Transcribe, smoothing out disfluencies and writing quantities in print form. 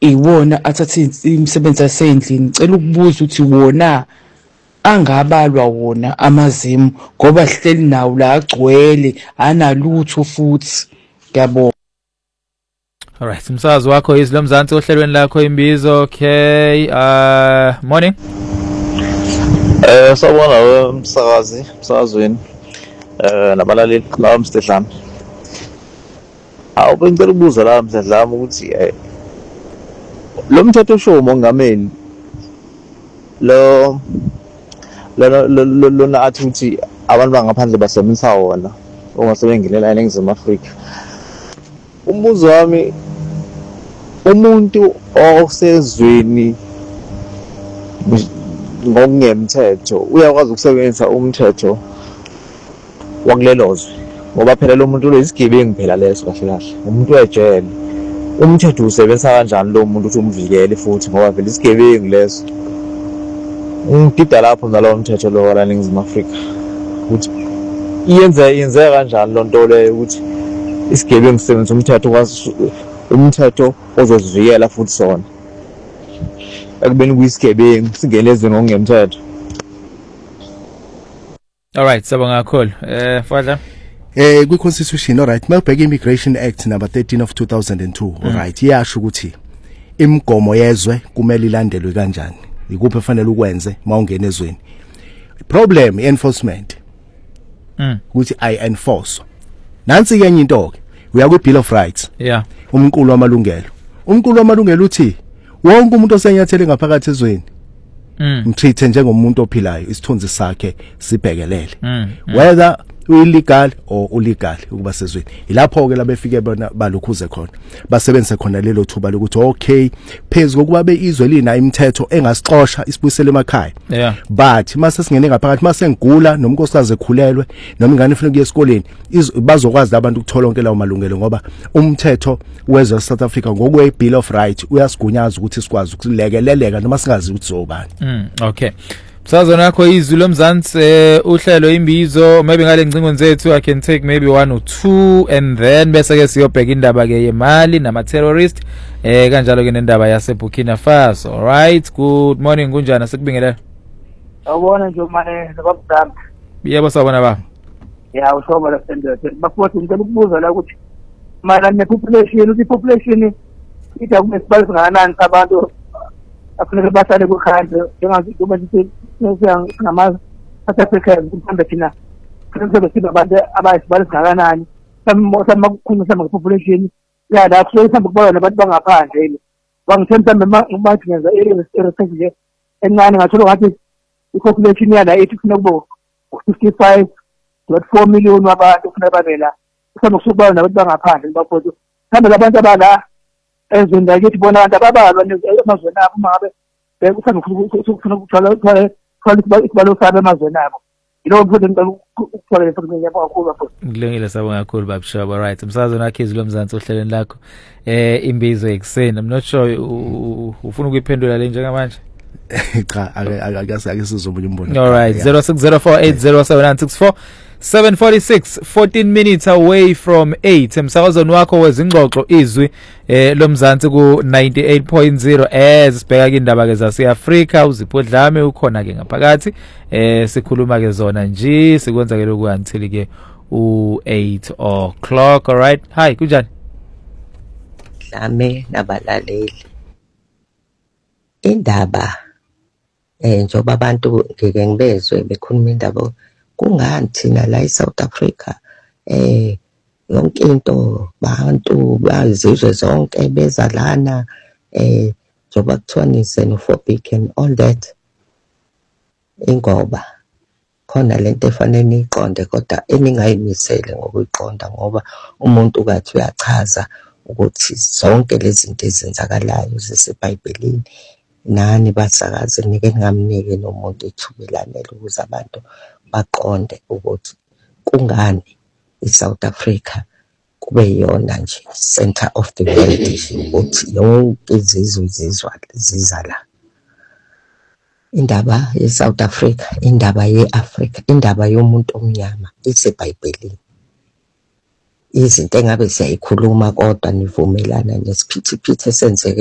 iwona athathe imisebenzi yasendlini. Ngicela ukubuza ukuthi wona angabalwa wona amazimu ngoba sihleli nawo la agcwele analutho futhi. Ngiyabonga. Alright, umsakazi wakho izilo Mzansi ohlelweni lakho imbizo. Okay, morning. Sawubona umsakazweni nabalaleli la Msihlam. Bengicela ukubuza la Msihlam ukuthi lo mthetho osho umongameli lo athi ukuthi abantu bangaphandle basebenzisa wona uma sebengelela eNingizimu Afrika. Umbuzo wami, umuntu osezweni ngokungemthetho uyakwazi ukusebenzisa umthetho wakulelozwe ngoba phela lo muntu lesigebengu phela leso kahle kahle umuntu wejele. Umthetho usebenza kanjani lo muntu ukuthi umvikele futhi ngoba vele isigebengu leso ungidida lapho nalowo mthetho lo wala eNingizimu Afrika ukuthi yenze kanjani lo nto leyo ukuthi isigebengu sisebenzisa umthetho ozosivikela futhi sona akubeni kuyisigebengu singene ezweni ngokungemthetho. Alright, sabonga kakhulu. Fadla. Kwi-Constitution, alright, mawubheka Immigration Act number 13 of 2002, alright, iyasho ukuthi imigomo yezwe kumele ilandelwe kanjani. Ikuphi efanele ukwenze mawungena ezweni. Problem enforcement. Ukuthi I enforce. Nansi ke enye into ke. Uya kwi Bill of Rights. Yeah. Umqulu wamalungelo. Umqulu wamalungelo uthi wonke umuntu osenyathele ngaphakathi ezweni mtreat njengomuntu ophilayo, isithunzi sakhe sibhekelele. Whether illegal or illegal ukuba sezweni. Ilapho ke labefike bona balukhuze khona. Basebenze khona lelo thuba lokuthi okay, phezulu kokuba beizwe lina imithetho engasixoxa isibuyisele emakhaya. Yeah. But mase singene ngaphakathi mase ngigula nomnkosikazi ekhulelwe noma ingane ifuna ukuya esikoleni bazokwazi abantu ukuthola onke lawo malungelo ngoba umthetho wezwe South Africa ngokwe Bill of Rights uyasigunyaza ukuthi sikwazi ukulekeleleka noma singazi ukuthi zobani. Okay. Msazona yakho izilo Mzansi uhlelo imbizo maybe ngale ngcingweni zethu I can take maybe one or two and then bese ke siyobheka indaba ke yemali nama terrorist kanjalo ke nendaba yase Burkina Faso. All right, good morning kunjani sikubingelela? Awubona nje manje babudala. Yebo sawubona ba. Yeah, ushoba la sendete. Bafuthi ngicela ukubuza la ukuthi mara nepopulation uthi population ida kumesibalo singakanani sabantu afuneka bahlale kukhanda njengathi kuba sithi ngamazi South Africa kumphanda thina kufanele sibe abantu abayisibalo singakanani sama kukhuluma ngepopulation ya la kusuke kuba nabantu bangaphandle yini bangithemba manje ngenza research nje encane ngathola ngathi i-population yala ethi kufanele kube 55.4 million abantu kufanele babe la kufanele kusuka nabantu bangaphandle bafowethu mhlawumbe abantu abala ezweni lakithi bona abantu ababalwa emazweni abo mabe bekufanele ukufuna ukuthola isibalo sabo emazweni abo. Yilo mfundo ukuthola leso ngiyapha kakhulu bafowethu. Ngilungile sabonga kakhulu babshaba. Right, umsazona wakhe izilo Mzansi ohlelweni lakho imbizo ekseni. I'm not sure ufuna ukuyiphendula le njengamanje. Cha ake sizobuya umbono. All right, 0604807964 746 14 minutes away from 8 emsakazweni wakho wezingxoxo izwi lo Mzansi ku 98.0 sibheka ke indaba ke zaseAfrika uziphodlame ukhona ke ngaphakathi sikhuluma ke zona nje sikwenza ke lokhu until ke u8 o'clock. All right, hi kunjani Dlame nabalaleli indaba njoba abantu ngeke ngibezwe bekhuluma indaba kungani thina la eSouth Africa yonke into bantu bazizwe zonke bezalana njoba kuthiwa ni xenophobic and all that ingoba khona lento efanele niqonde kodwa eningayimisele ngokuyiqonda ngoba umuntu kathi uyachaza ukuthi zonke lezi zinto ezenzakalayo ziseBhayibhelini nani basakaze nike ningamnike nomuntu ethubelanele ukuze abantu baqonde ukuthi kungani iSouth Africa kube yona nje center of the world ukuthi yonke izizwe ziza la. Indaba yeSouth Africa, indaba yeAfrica, indaba yomuntu omnyama iseBhayibhelini. Izinto engabe siyayikhuluma kodwa nivumelana nesiphithiphithi esenzeke